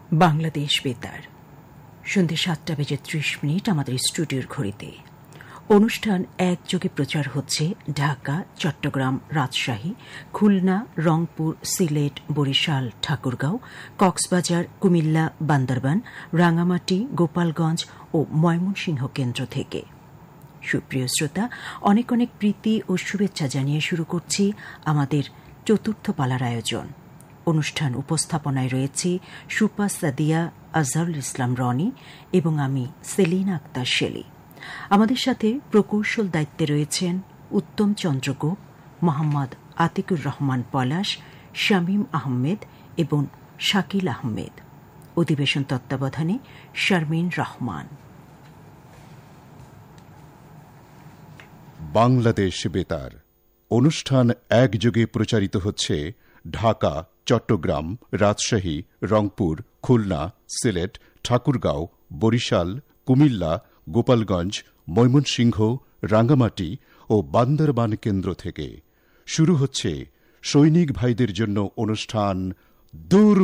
বাংলাদেশ বেতার সন্ধ্যে ৭:৩০ আমাদের স্টুডিওর ঘড়িতে। অনুষ্ঠান একযোগে প্রচার হচ্ছে ঢাকা, চট্টগ্রাম, রাজশাহী, খুলনা, রংপুর, সিলেট, বরিশাল, ঠাকুরগাঁও, কক্সবাজার, কুমিল্লা, বান্দরবান, রাঙামাটি, গোপালগঞ্জ ও ময়মনসিংহ কেন্দ্র থেকে। সুপ্রিয় শ্রোতা, অনেক অনেক প্রীতি ও শুভেচ্ছা জানিয়ে শুরু করছি আমাদের চতুর্থ পালার আয়োজন। অনুষ্ঠান উপস্থাপনায় রয়েছে সুপা সাদিয়া, আজহারুল ইসলাম রনি এবং আমি সেলিনা আক্তার শেলি। আমাদের সাথে প্রকৌশল দায়িত্বে রয়েছেন উত্তম চন্দ্র গোপ, মোহাম্মদ আতিকুর রহমান পলাশ, শামীম আহমেদ এবং শাকিল আহমেদ। অধিবেশন তত্ত্বাবধানে শারমিন রহমান। বাংলাদেশ বেতার অনুষ্ঠান একযোগে প্রচারিত হচ্ছে ঢাকা, চট্টগ্রাম, রাজশাহী, রংপুর, খুলনা, সিলেট, ঠাকুরগাঁও, বরিশাল, কুমিল্লা, গোপালগঞ্জ, ময়মনসিংহ, রাঙ্গামাটি ও বান্দরবান কেন্দ্র থেকে। শুরু হচ্ছে সৈনিক ভাইদের জন্য অনুষ্ঠান দূর